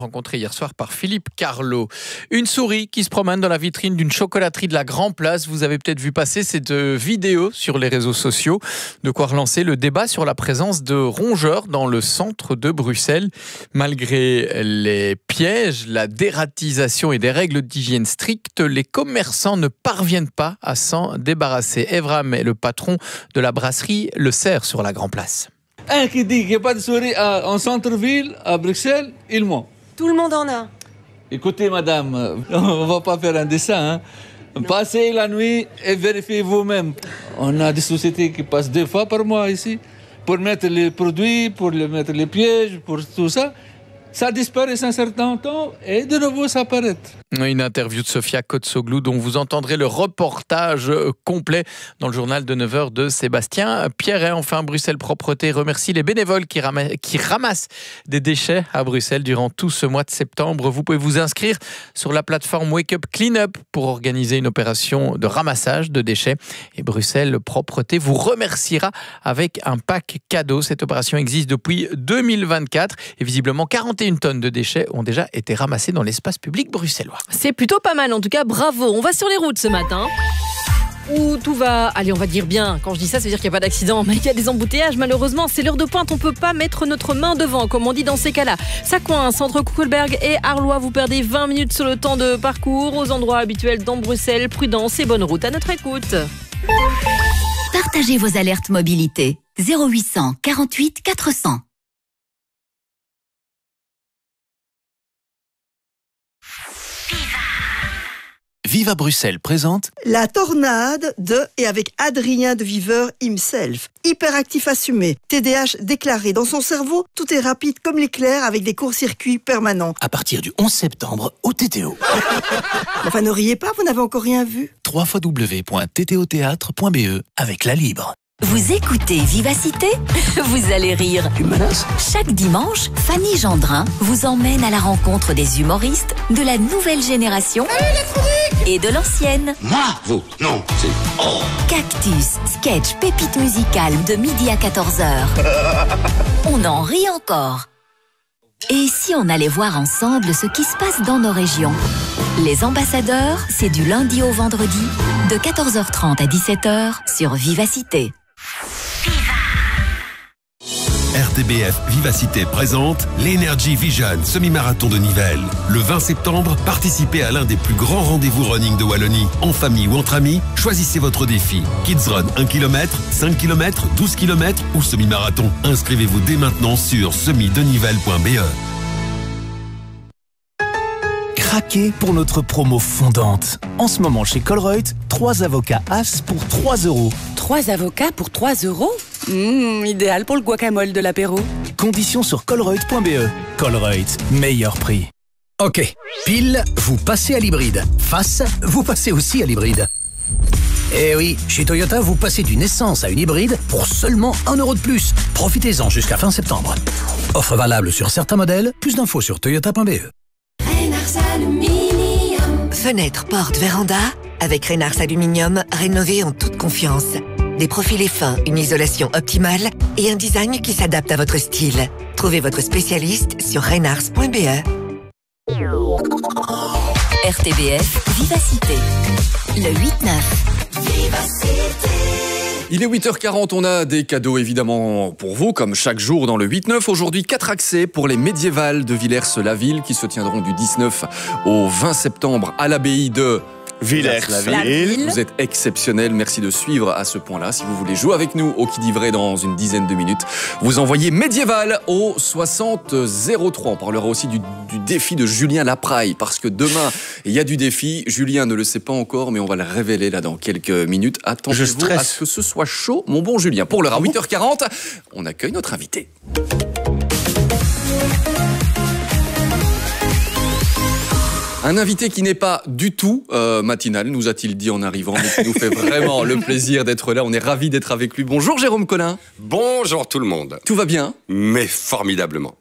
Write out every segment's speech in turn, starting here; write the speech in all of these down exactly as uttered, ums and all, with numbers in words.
Rencontré hier soir par Philippe Carlo. Une souris qui se promène dans la vitrine d'une chocolaterie de la Grand Place. Vous avez peut-être vu passer cette vidéo sur les réseaux sociaux. De quoi relancer le débat sur la présence de rongeurs dans le centre de Bruxelles. Malgré les pièges, la dératisation et des règles d'hygiène strictes, les commerçants ne parviennent pas à s'en débarrasser. Evram est le patron de la brasserie Le Cerf sur la Grand Place. Un qui dit qu'il n'y a pas de souris à, en centre-ville, à Bruxelles, il ment. Tout le monde en a. Écoutez, madame, on ne va pas faire un dessin. Hein. Passez la nuit et vérifiez vous-même. On a des sociétés qui passent deux fois par mois ici pour mettre les produits, pour mettre les pièges, pour tout ça. Ça disparaît un certain temps et de nouveau ça apparaît. Une interview de Sofia Kotsoglou dont vous entendrez le reportage complet dans le journal de neuf heures de Sébastien Pierret. Enfin, Bruxelles Propreté remercie les bénévoles qui, ram- qui ramassent des déchets à Bruxelles durant tout ce mois de septembre. Vous pouvez vous inscrire sur la plateforme Wake Up Clean Up pour organiser une opération de ramassage de déchets. Et Bruxelles Propreté vous remerciera avec un pack cadeau. Cette opération existe depuis deux mille vingt-quatre et visiblement quarante et une tonnes de déchets ont déjà été ramassés dans l'espace public bruxellois. C'est plutôt pas mal, en tout cas, bravo. On va sur les routes ce matin. Où tout va, allez, on va dire bien. Quand je dis ça, ça veut dire qu'il n'y a pas d'accident, mais il y a des embouteillages. Malheureusement, c'est l'heure de pointe. On ne peut pas mettre notre main devant, comme on dit dans ces cas-là. Ça coince entre Kuckelberg et Arlois. Vous perdez vingt minutes sur le temps de parcours aux endroits habituels dans Bruxelles. Prudence et bonne route à notre écoute. Partagez vos alertes mobilité. zéro huit cent quarante-huit quatre cents. Viva Bruxelles présente La tornade de et avec Adrien de Viveur himself. Hyperactif assumé, T D A H déclaré. Dans son cerveau, tout est rapide comme l'éclair avec des courts-circuits permanents. à partir du onze septembre au T T O. Enfin, ne riez pas, vous n'avez encore rien vu. w w w point t t o théâtre point b e avec la Libre. Vous écoutez Vivacité? Vous allez rire. Tu me menaces? Chaque dimanche, Fanny Gendrin vous emmène à la rencontre des humoristes de la nouvelle génération et de l'ancienne. Moi? Vous? Non, c'est... Oh. Cactus, sketch, pépite musicale de midi à quatorze heures. On en rit encore. Et si on allait voir ensemble ce qui se passe dans nos régions? Les ambassadeurs, c'est du lundi au vendredi, de quatorze heures trente à dix-sept heures sur Vivacité. R T B F Vivacité présente l'Energy Vision semi-marathon de Nivelles. Le vingt septembre, participez à l'un des plus grands rendez-vous running de Wallonie. En famille ou entre amis, choisissez votre défi. Kids Run un kilomètre, cinq kilomètres, douze kilomètres ou semi-marathon. Inscrivez-vous dès maintenant sur semi de nivelles point b e. Craquez pour notre promo fondante. En ce moment chez Colruyt, trois avocats As pour trois euros. Trois avocats pour trois euros? Mmh, idéal pour le guacamole de l'apéro. Conditions sur colruyt point b e. Colruyt, meilleur prix. Ok, pile, vous passez à l'hybride. Face, vous passez aussi à l'hybride. Eh oui, chez Toyota, vous passez d'une essence à une hybride pour seulement un euro de plus. Profitez-en jusqu'à fin septembre. Offre valable sur certains modèles. Plus d'infos sur toyota point b e. Fenêtre, porte, véranda. Avec Reynars Aluminium, rénovez en toute confiance. Des profilés fins, une isolation optimale et un design qui s'adapte à votre style. Trouvez votre spécialiste sur reynars point b e. R T B F Vivacité. Le huit neuf. Il est huit heures quarante, on a des cadeaux évidemment pour vous, comme chaque jour dans le huit neuf. Aujourd'hui, quatre accès pour les médiévales de Villers-la-Ville qui se tiendront du dix-neuf au vingt septembre à l'abbaye de... Villers-la-Ville. Vous êtes exceptionnel, merci de suivre à ce point-là. Si vous voulez jouer avec nous au Qui dit vrai dans une dizaine de minutes, vous envoyez médiéval au soixante zéro trois. On parlera aussi du, du défi de Julien Lapraille, parce que demain, il y a du défi. Julien ne le sait pas encore, mais on va le révéler là dans quelques minutes. Attendez-vous à ce que ce soit chaud, mon bon Julien. Pour l'heure, à huit heures quarante, on accueille notre invité. Un invité qui n'est pas du tout euh, matinal, nous a-t-il dit en arrivant, mais qui nous fait vraiment le plaisir d'être là. On est ravis d'être avec lui. Bonjour Jérôme Collin. Bonjour tout le monde. Tout va bien? Mais formidablement.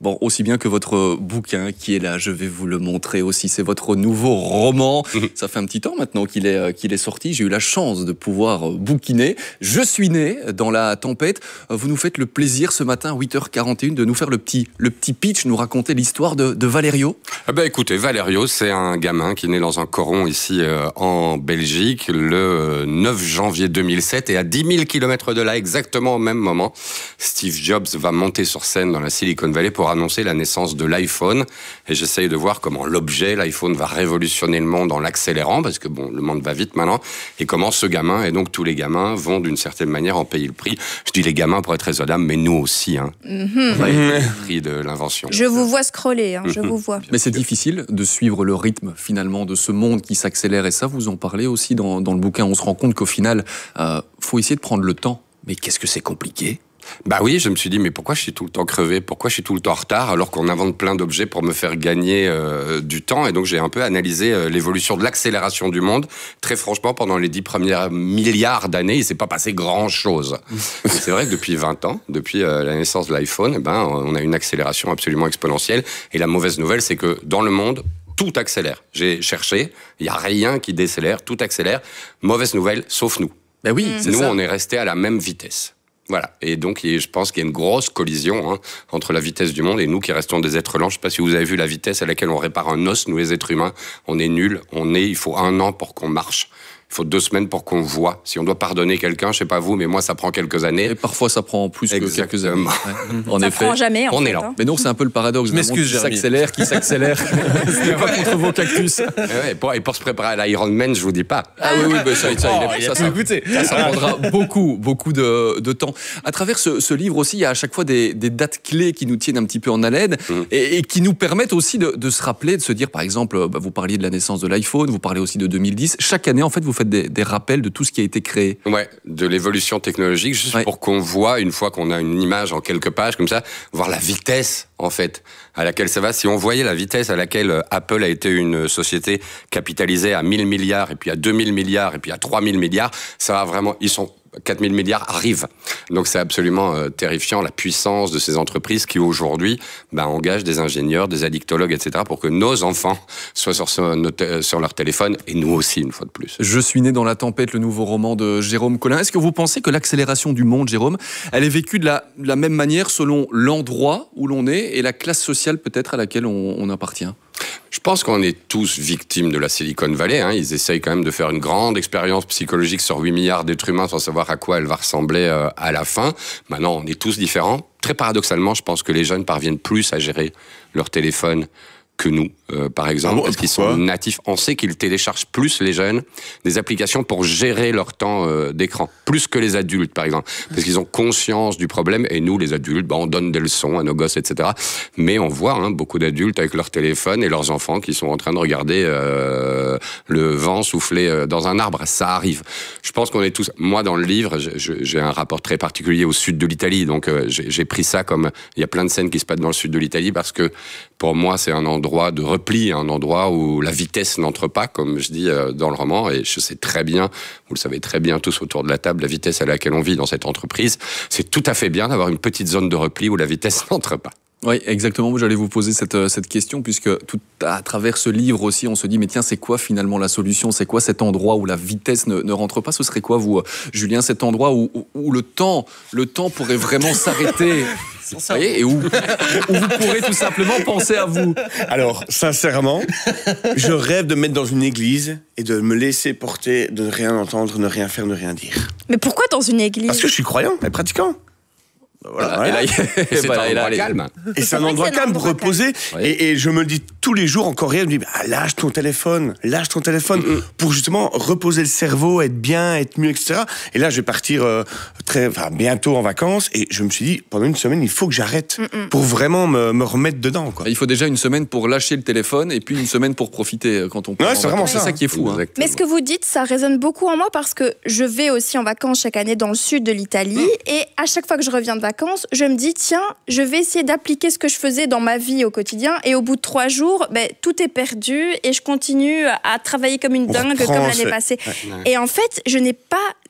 Bon, aussi bien que votre bouquin qui est là, je vais vous le montrer aussi. C'est votre nouveau roman. Ça fait un petit temps maintenant qu'il est, qu'il est sorti. J'ai eu la chance de pouvoir bouquiner. Je suis né dans la tempête. Vous nous faites le plaisir ce matin à huit heures quarante et une de nous faire le petit, le petit pitch, nous raconter l'histoire de, de Valerio. Eh ben, écoutez, Valerio, c'est un gamin qui est né dans un coron ici euh, en Belgique le neuf janvier deux mille sept et à dix mille kilomètres de là, exactement au même moment, Steve Jobs va monter sur scène dans la Silicon Valley pour annoncer la naissance de l'iPhone. Et j'essaye de voir comment l'objet, l'iPhone, va révolutionner le monde en l'accélérant, parce que bon, le monde va vite maintenant, et comment ce gamin, et donc tous les gamins, vont d'une certaine manière en payer le prix. Je dis les gamins pour être raisonnable, mais nous aussi, hein. Mm-hmm. On va payer le prix de l'invention. Je vous vois scroller, hein, je mm-hmm. vous vois. Mais c'est difficile de suivre le rythme, finalement, de ce monde qui s'accélère, et ça, vous en parlez aussi dans, dans le bouquin. On se rend compte qu'au final, euh, faut essayer de prendre le temps. Mais qu'est-ce que c'est compliqué ? Bah oui, je me suis dit, mais pourquoi je suis tout le temps crevé ? Pourquoi je suis tout le temps en retard alors qu'on invente plein d'objets pour me faire gagner euh, du temps ? Et donc j'ai un peu analysé euh, l'évolution de l'accélération du monde. Très franchement, pendant les dix premiers milliards d'années, il s'est pas passé grand-chose. C'est vrai que depuis vingt ans, depuis euh, la naissance de l'iPhone, eh ben, on a une accélération absolument exponentielle. Et la mauvaise nouvelle, c'est que dans le monde, tout accélère. J'ai cherché, il n'y a rien qui décélère, tout accélère. Mauvaise nouvelle, sauf nous. Ben oui, mmh. Nous, ça. On est resté à la même vitesse. Voilà. Et donc, je pense qu'il y a une grosse collision hein, entre la vitesse du monde et nous qui restons des êtres lents. Je ne sais pas si vous avez vu la vitesse à laquelle on répare un os, nous les êtres humains. On est nuls. On est, il faut un an pour qu'on marche. Il faut deux semaines pour qu'on voit. Si on doit pardonner quelqu'un, je sais pas vous, mais moi, ça prend quelques années. Et parfois, ça prend plus Exactement. que quelques années. Ouais. En ça effet. Prend jamais, en on fait, est lent. Hein. Mais non, c'est un peu le paradoxe. M'excuse, qui s'accélère, qui s'accélère. C'est pas contre vos cactus. Et, ouais, pour, et pour se préparer à l'Ironman, je vous dis pas. Ah oui, oui, bah ça, ça, oh, il a, ça, ça, ça, ça prendra beaucoup, beaucoup de, de temps. À travers ce, ce livre aussi, il y a à chaque fois des, des dates clés qui nous tiennent un petit peu en haleine mmh. et, et qui nous permettent aussi de, de se rappeler, de se dire, par exemple, bah, vous parliez de la naissance de l'iPhone, vous parlez aussi de deux mille dix. Chaque année, en fait, vous faites des, des rappels de tout ce qui a été créé. Ouais, de l'évolution technologique, juste ouais. pour qu'on voit, une fois qu'on a une image en quelques pages, comme ça, voir la vitesse, en fait, à laquelle ça va. Si on voyait la vitesse à laquelle Apple a été une société capitalisée à mille milliards, et puis à deux mille milliards, et puis à trois mille milliards, ça va vraiment, ils sont quatre mille milliards arrivent. Donc c'est absolument euh, terrifiant la puissance de ces entreprises qui aujourd'hui bah, engagent des ingénieurs, des addictologues, et cetera pour que nos enfants soient sur, sur, sur leur téléphone et nous aussi une fois de plus. Je suis né dans la tempête, le nouveau roman de Jérôme Collin. Est-ce que vous pensez que l'accélération du monde, Jérôme, elle est vécue de la, de la même manière selon l'endroit où l'on est et la classe sociale peut-être à laquelle on, on appartient ? Je pense qu'on est tous victimes de la Silicon Valley. Hein. Ils essayent quand même de faire une grande expérience psychologique sur huit milliards d'êtres humains sans savoir à quoi elle va ressembler euh, à la fin. Maintenant, on est tous différents. Très paradoxalement, je pense que les jeunes parviennent plus à gérer leur téléphone que nous, euh, par exemple, ah bon, parce qu'ils sont natifs. On sait qu'ils téléchargent plus, les jeunes, des applications pour gérer leur temps euh, d'écran, plus que les adultes, par exemple, parce qu'ils ont conscience du problème, et nous, les adultes, bah, on donne des leçons à nos gosses, et cetera. Mais on voit hein, beaucoup d'adultes avec leur téléphone et leurs enfants qui sont en train de regarder euh, le vent souffler euh, dans un arbre. Ça arrive. Je pense qu'on est tous... Moi, dans le livre, j'ai un rapport très particulier au sud de l'Italie, donc euh, j'ai pris ça comme... Il y a plein de scènes qui se passent dans le sud de l'Italie, parce que, pour moi, c'est un endroit de repli, un endroit où la vitesse n'entre pas, comme je dis dans le roman, et je sais très bien, vous le savez très bien tous autour de la table, la vitesse à laquelle on vit dans cette entreprise, c'est tout à fait bien d'avoir une petite zone de repli où la vitesse n'entre pas. Oui, exactement. J'allais vous poser cette, cette question, puisque tout à travers ce livre aussi, on se dit, mais tiens, c'est quoi finalement la solution ? C'est quoi cet endroit où la vitesse ne, ne rentre pas ? Ce serait quoi, vous, Julien, cet endroit où, où, où le temps, le temps pourrait vraiment s'arrêter ? Vous voyez, et où, où vous pourrez tout simplement penser à vous. Alors, sincèrement, je rêve de me mettre dans une église et de me laisser porter, de ne rien entendre, ne rien faire, ne rien dire. Mais pourquoi dans une église ? Parce que je suis croyant et pratiquant. Voilà, voilà. Et là, et c'est voilà, un endroit calme. Et c'est un endroit calme pour reposer. Oui. Et, et je me le dis tous les jours encore hier, je me dis, bah, lâche ton téléphone, lâche ton téléphone, mm-hmm. pour justement reposer le cerveau, être bien, être mieux, et cetera. Et là, je vais partir euh, très, enfin, bientôt en vacances. Et je me suis dit, pendant une semaine, il faut que j'arrête mm-hmm. pour vraiment me, me remettre dedans, quoi. Il faut déjà une semaine pour lâcher le téléphone et puis une semaine pour profiter quand on peut. Ouais, c'est vraiment ça. C'est ça qui est fou. Hein. Mais ce que vous dites, ça résonne beaucoup en moi parce que je vais aussi en vacances chaque année dans le sud de l'Italie. Mm. Et à chaque fois que je reviens de vacances, je me dis, tiens, je vais essayer d'appliquer ce que je faisais dans ma vie au quotidien. Et au bout de trois jours, ben, tout est perdu et je continue à travailler comme une On dingue reprend, comme l'année passée. Ouais. Et en fait, je n'ai pas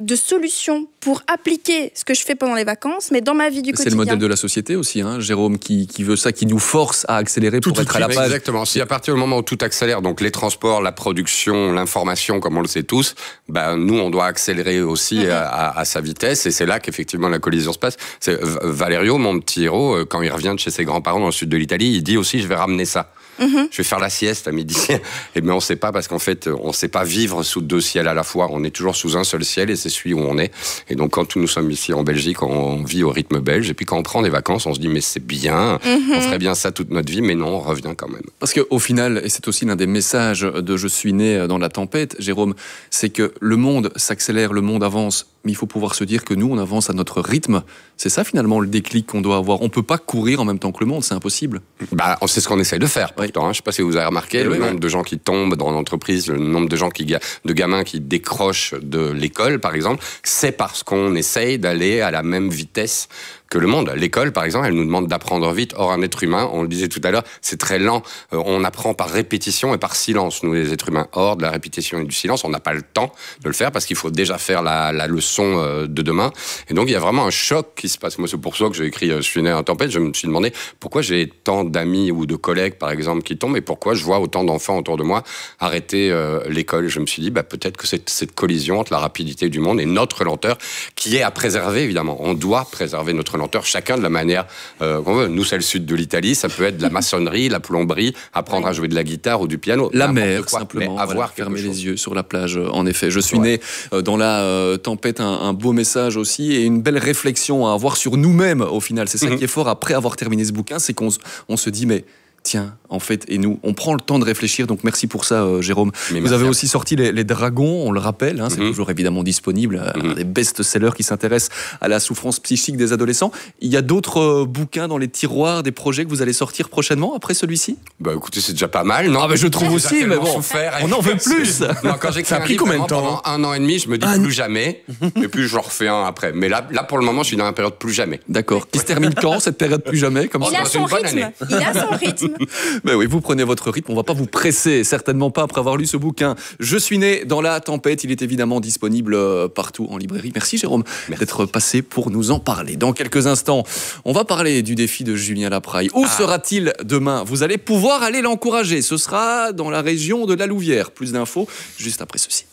de solutions pour appliquer ce que je fais pendant les vacances, mais dans ma vie du C'est quotidien. le modèle de la société aussi, hein, Jérôme, qui, qui veut ça, qui nous force à accélérer pour Tout être à la page. Exactement. Si à partir du moment où tout accélère, donc les transports, la production, l'information, comme on le sait tous, ben nous on doit accélérer aussi mm-hmm. à, à sa vitesse, et c'est là qu'effectivement la collision se passe. C'est Valerio, mon petit héros, quand il revient de chez ses grands-parents dans le sud de l'Italie, il dit aussi je vais ramener ça. Mmh. Je vais faire la sieste à midi. Et mais on ne sait pas parce qu'en fait, on ne sait pas vivre sous deux ciels à la fois. On est toujours sous un seul ciel et c'est celui où on est. Et donc, quand nous sommes ici en Belgique, on vit au rythme belge. Et puis, quand on prend des vacances, on se dit, mais c'est bien, mmh. on ferait bien ça toute notre vie, mais non, on revient quand même. Parce qu'au final, et c'est aussi l'un des messages de Je suis né dans la tempête, Jérôme, c'est que le monde s'accélère, le monde avance, mais il faut pouvoir se dire que nous, on avance à notre rythme. C'est ça, finalement, le déclic qu'on doit avoir. On ne peut pas courir en même temps que le monde, c'est impossible. Bah, c'est ce qu'on essaie de faire. Oui. Pourtant, hein. Je ne sais pas si vous avez remarqué, et le oui, nombre oui. de gens qui tombent dans l'entreprise, le nombre de gens qui, de gamins qui décrochent de l'école, par exemple, c'est parce qu'on essaye d'aller à la même vitesse que le monde. L'école, par exemple, elle nous demande d'apprendre vite. Or, un être humain, on le disait tout à l'heure, c'est très lent. Euh, on apprend par répétition et par silence, nous, les êtres humains. Or, de la répétition et du silence, on n'a pas le temps de le faire parce qu'il faut déjà faire la, la leçon euh, de demain. Et donc, il y a vraiment un choc qui se passe. Moi, c'est pour ça que j'ai écrit euh, Je suis né en tempête. Je me suis demandé pourquoi j'ai tant d'amis ou de collègues, par exemple, qui tombent et pourquoi je vois autant d'enfants autour de moi arrêter euh, l'école. Je me suis dit, bah, peut-être que c'est cette collision entre la rapidité du monde et notre lenteur qui est à préserver, évidemment. On doit préserver notre lenteur, chacun de la manière euh, qu'on veut. Nous, c'est le sud de l'Italie, ça peut être de la maçonnerie, la plomberie, apprendre à jouer de la guitare ou du piano. La mer, quoi, simplement, avoir voilà, fermer les yeux sur la plage, en effet. Je suis ouais. né euh, dans la euh, tempête, un, un beau message aussi, et une belle réflexion à avoir sur nous-mêmes, au final. C'est ça mm-hmm. qui est fort, après avoir terminé ce bouquin, c'est qu'on on se dit, mais tiens, en fait, et nous, on prend le temps de réfléchir, donc merci pour ça, euh, Jérôme. Mais vous avez aussi sorti les, les Dragons, on le rappelle, hein, c'est mm-hmm. toujours évidemment disponible, mm-hmm. des best-sellers qui s'intéressent à la souffrance psychique des adolescents. Il y a d'autres euh, bouquins dans les tiroirs, des projets que vous allez sortir prochainement, après celui-ci ? Bah écoutez, c'est déjà pas mal, non ? Ah bah je trouve aussi, mais bon, on en veut plus. Non, quand j'ai écrit un livre, combien de temps ? Pendant un an et demi, je me dis ah, plus jamais, et puis je refais un après. Mais là, là, pour le moment, je suis dans la période plus jamais. D'accord. Qui se termine quand, cette période plus jamais comme Il a son rythme. Il a son rythme. Ben oui, vous prenez votre rythme, on va pas vous presser, certainement pas après avoir lu ce bouquin. Je suis né dans la tempête, il est évidemment disponible partout en librairie. Merci Jérôme Merci. d'être passé pour nous en parler. Dans quelques instants, on va parler du défi de Julien Lapraille. Où ah. sera-t-il demain ? Vous allez pouvoir aller l'encourager, ce sera dans la région de la Louvière. Plus d'infos juste après ceci.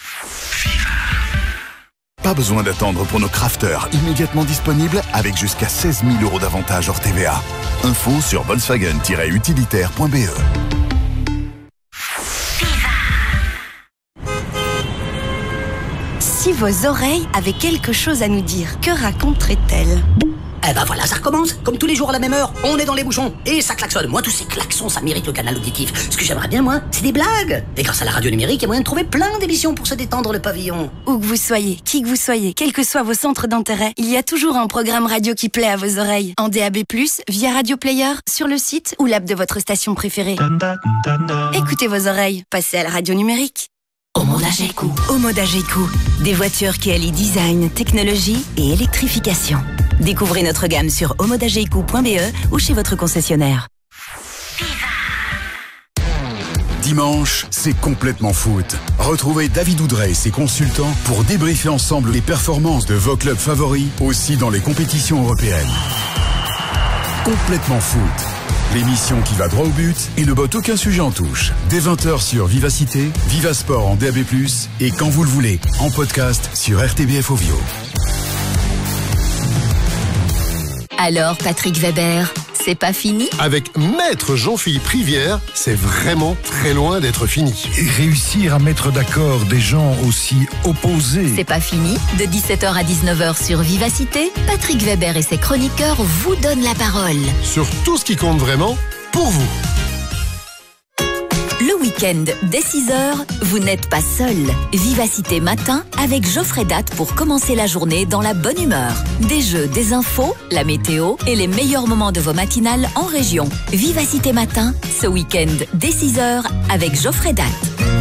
Pas besoin d'attendre pour nos crafters, immédiatement disponibles avec jusqu'à seize mille euros d'avantage hors T V A. Info sur volkswagen tiret utilitaire point b e. Si vos oreilles avaient quelque chose à nous dire, que raconteraient-elles ? Eh ben voilà, ça recommence. Comme tous les jours à la même heure, on est dans les bouchons et ça klaxonne. Moi, tous ces klaxons, ça mérite le canal auditif. Ce que j'aimerais bien, moi, c'est des blagues. Et grâce à la radio numérique, il y a moyen de trouver plein d'émissions pour se détendre le pavillon. Où que vous soyez, qui que vous soyez, quels que soient vos centres d'intérêt, il y a toujours un programme radio qui plaît à vos oreilles. En D A B plus, via Radio Player, sur le site ou l'app de votre station préférée. Écoutez vos oreilles, passez à la radio numérique. Omodageku. Omodageku. Des voitures qui allient design, technologie et électrification. Découvrez notre gamme sur omodageku point b e ou chez votre concessionnaire. Dimanche, c'est complètement foot. Retrouvez David Oudrey et ses consultants pour débriefer ensemble les performances de vos clubs favoris, aussi dans les compétitions européennes. Complètement foot. L'émission qui va droit au but et ne botte aucun sujet en touche. Dès vingt heures sur Vivacité, Vivasport en D A B plus, et quand vous le voulez, en podcast sur R T B F Ovio. Alors, Patrick Weber, c'est pas fini ? Avec Maître Jean-Philippe Rivière, c'est vraiment très loin d'être fini. Et réussir à mettre d'accord des gens aussi opposés. C'est pas fini. De dix-sept heures à dix-neuf heures sur Vivacité, Patrick Weber et ses chroniqueurs vous donnent la parole. Sur tout ce qui compte vraiment, pour vous. Le week-end, dès six heures, vous n'êtes pas seul. Vivacité matin avec Geoffrey Date pour commencer la journée dans la bonne humeur. Des jeux, des infos, la météo et les meilleurs moments de vos matinales en région. Vivacité matin, ce week-end, dès six heures avec Geoffrey Date.